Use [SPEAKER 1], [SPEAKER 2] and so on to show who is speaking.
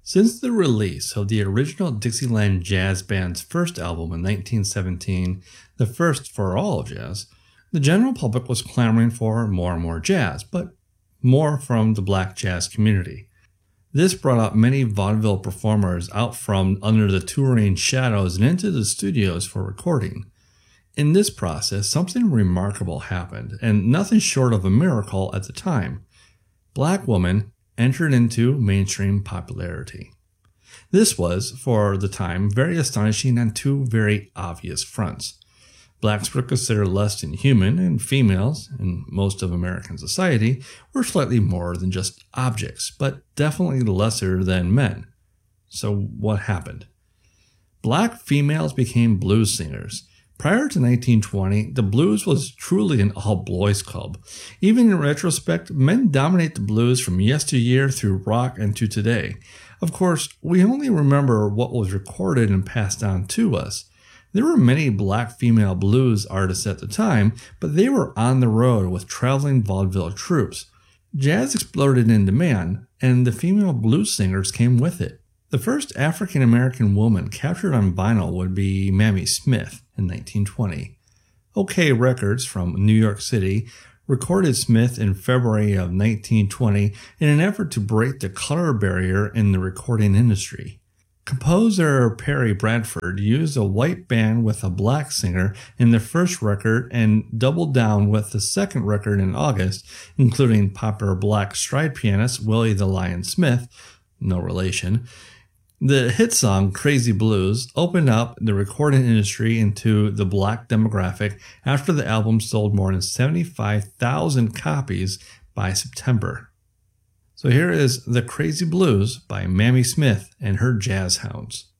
[SPEAKER 1] Since the release of the original Dixieland Jazz Band's first album in 1917, the first for all of jazz, the general public was clamoring for more and more jazz, but more from the black jazz community. This brought out many vaudeville performers out from under the touring shadows and into the studios for recording. In this process, something remarkable happened, and nothing short of a miracle at the time. Black women entered into mainstream popularity. This was, for the time, very astonishing on two very obvious fronts. Blacks were considered less than human, and females, in most of American society, were slightly more than just objects, but definitely lesser than men. So what happened? Black females became blues singers. Prior to 1920, the blues was truly an all-boys club. Even in retrospect, men dominate the blues from yesteryear through rock and to today. Of course, we only remember what was recorded and passed on to us. There were many black female blues artists at the time, but they were on the road with traveling vaudeville troupes. Jazz exploded in demand, and the female blues singers came with it. The first African-American woman captured on vinyl would be Mamie Smith in 1920. OK Records from New York City recorded Smith in February of 1920 in an effort to break the color barrier in the recording industry. Composer Perry Bradford used a white band with a black singer in the first record and doubled down with the second record in August, including popular black stride pianist Willie the Lion Smith, no relation. The hit song Crazy Blues opened up the recording industry into the black demographic after the album sold more than 75,000 copies by September. So here is The Crazy Blues by Mamie Smith and her Jazz Hounds.